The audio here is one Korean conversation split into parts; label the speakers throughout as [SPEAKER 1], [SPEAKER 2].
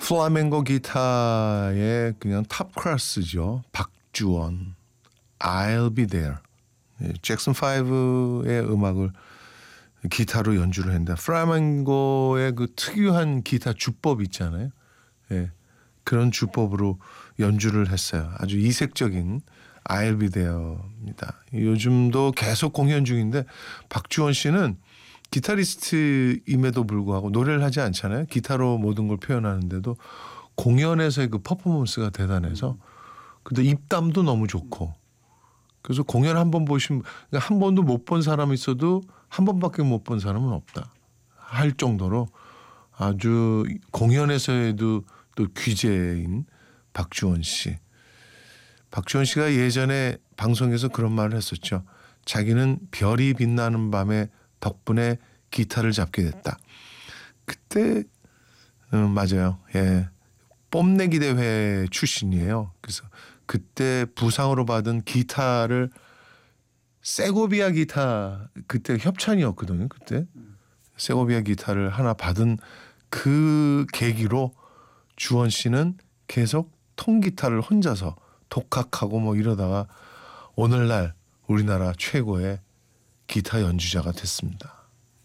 [SPEAKER 1] 플라멩고 기타의 그냥 탑 클래스죠. 박주원, I'll be there. 잭슨 5의 음악을 기타로 연주를 했는데 플라멩고의 그 특유한 기타 주법 있잖아요. 예, 그런 주법으로 연주를 했어요. 아주 이색적인 I'll be there입니다. 요즘도 계속 공연 중인데 박주원 씨는 기타리스트임에도 불구하고 노래를 하지 않잖아요. 기타로 모든 걸 표현하는데도 공연에서의 그 퍼포먼스가 대단해서 근데 입담도 너무 좋고 그래서 공연 한 번 보시면 한 번도 못 본 사람이 있어도 한 번밖에 못 본 사람은 없다 할 정도로 아주 공연에서에도 또 귀재인 박주원 씨. 박주원 씨가 예전에 방송에서 그런 말을 했었죠. 자기는 별이 빛나는 밤에 덕분에 기타를 잡게 됐다. 그때 맞아요. 예, 뽐내기 대회 출신이에요. 그래서 그때 부상으로 받은 기타를 세고비아 기타 그때 협찬이었거든요. 그때 세고비아 기타를 하나 받은 그 계기로 주원 씨는 계속 통기타를 혼자서 독학하고 뭐 이러다가 오늘날 우리나라 최고의 기타 연주자가 됐습니다.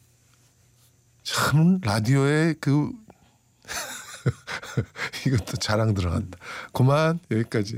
[SPEAKER 1] 참 라디오에 그 이것도 자랑 들어간다. 그만 여기까지.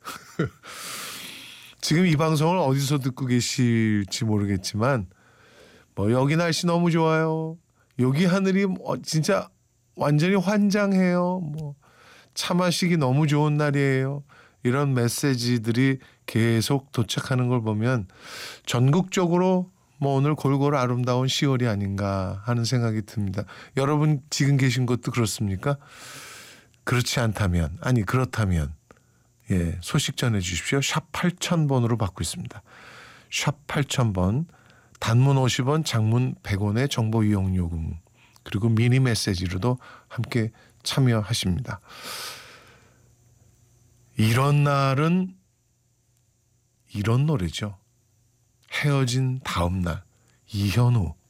[SPEAKER 1] 지금 이 방송을 어디서 듣고 계실지 모르겠지만 뭐 여기 날씨 너무 좋아요. 여기 하늘이 진짜 완전히 환장해요. 뭐 차 마시기 너무 좋은 날이에요. 이런 메시지들이 계속 도착하는 걸 보면 전국적으로 뭐 오늘 골고루 아름다운 10월이 아닌가 하는 생각이 듭니다. 여러분 지금 계신 것도 그렇습니까? 그렇지 않다면 아니 그렇다면 예, 소식 전해 주십시오. 샵 8000번으로 받고 있습니다. 샵 8000번 단문 50원 장문 100원의 정보 이용 요금 그리고 미니 메시지로도 함께 참여하십니다. 이런 날은 이런 노래죠. 헤어진 다음 날 이현우